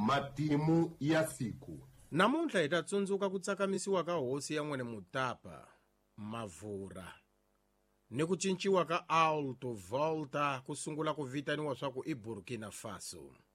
matimu ya siku. Namuntlha hi ta tsundzuka ku tsakamisiwa ka hosi ya N'wene Mutapa Mavhura ni ku cinciwa ka Alto Volta ku sungula ku vitaniwa swa ku i Burkina Faso.